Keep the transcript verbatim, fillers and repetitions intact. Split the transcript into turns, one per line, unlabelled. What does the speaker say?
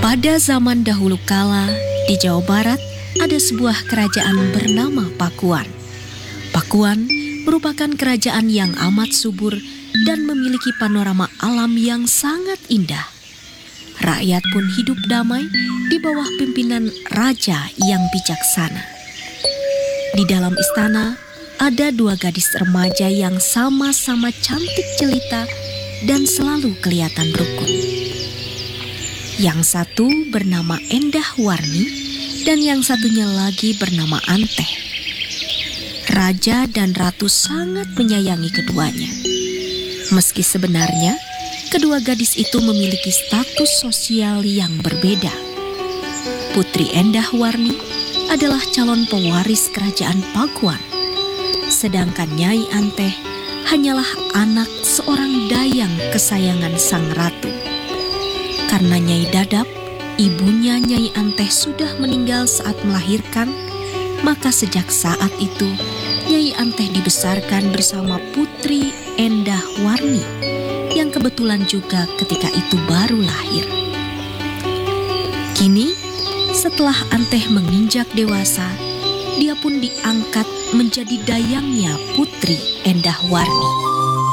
Pada zaman dahulu kala, di Jawa Barat ada sebuah kerajaan bernama Pakuan. Pakuan merupakan kerajaan yang amat subur dan memiliki panorama alam yang sangat indah. Rakyat pun hidup damai di bawah pimpinan raja yang bijaksana. Di dalam istana ada dua gadis remaja yang sama-sama cantik jelita dan selalu kelihatan rukun. Yang satu bernama Endah Warni dan yang satunya lagi bernama Anteh. Raja dan ratu sangat menyayangi keduanya. Meski sebenarnya kedua gadis itu memiliki status sosial yang berbeda. Putri Endah Warni adalah calon pewaris kerajaan Pakuan, sedangkan Nyai Anteh hanyalah anak seorang dayang kesayangan sang ratu. Karena Nyai Dadap, ibunya Nyai Anteh sudah meninggal saat melahirkan, maka sejak saat itu Nyai Anteh dibesarkan bersama Putri Endah Warni yang kebetulan juga ketika itu baru lahir. Kini, setelah Anteh menginjak dewasa, dia pun diangkat menjadi dayangnya Putri Endah Warni.